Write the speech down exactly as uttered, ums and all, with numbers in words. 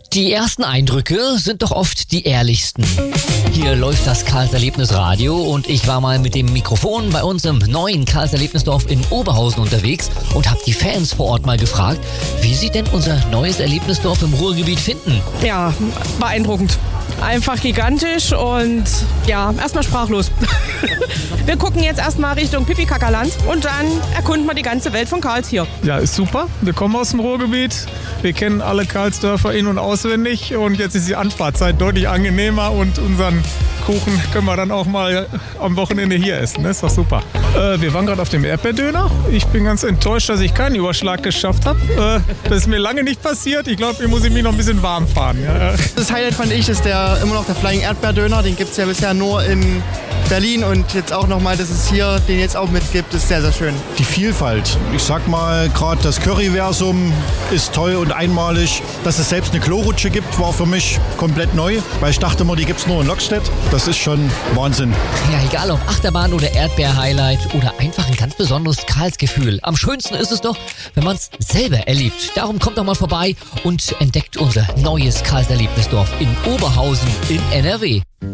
Die ersten Eindrücke sind doch oft die ehrlichsten. Hier läuft das Karls Erlebnisradio und ich war mal mit dem Mikrofon bei uns im neuen Karls Erlebnisdorf in Oberhausen unterwegs und habe die Fans vor Ort mal gefragt, wie sie denn unser neues Erlebnisdorf im Ruhrgebiet finden. Ja, beeindruckend. Einfach gigantisch und ja, erstmal sprachlos. Wir gucken jetzt erstmal Richtung Pipi-Kackerland und dann erkunden wir die ganze Welt von Karls hier. Ja, ist super. Wir kommen aus dem Ruhrgebiet. Wir kennen alle Karlsdörfer in- und auswendig und jetzt ist die Anfahrtzeit deutlich angenehmer und unseren Kuchen können wir dann auch mal am Wochenende hier essen. Das ist doch super. Äh, wir waren gerade auf dem Erdbeerdöner. Ich bin ganz enttäuscht, dass ich keinen Überschlag geschafft habe. Äh, das ist mir lange nicht passiert. Ich glaube, hier muss ich mich noch ein bisschen warm fahren. Ja. Das Highlight fand ich, ist der immer noch der Flying Erdbeerdöner. Den gibt es ja bisher nur in Berlin und jetzt auch nochmal, dass es hier den jetzt auch mitgibt, ist sehr, sehr schön. Die Vielfalt. Ich sag mal, gerade das Curryversum ist toll und einmalig. Dass es selbst eine Klorutsche gibt, war für mich komplett neu, weil ich dachte immer, die gibt es nur in Lockstedt. Das ist schon Wahnsinn. Ja, egal ob Achterbahn oder Erdbeer-Highlight oder einfach ein ganz besonderes Karlsgefühl. Am schönsten ist es doch, wenn man es selber erlebt. Darum kommt doch mal vorbei und entdeckt unser neues Karls Erlebnisdorf in Oberhausen in N R W.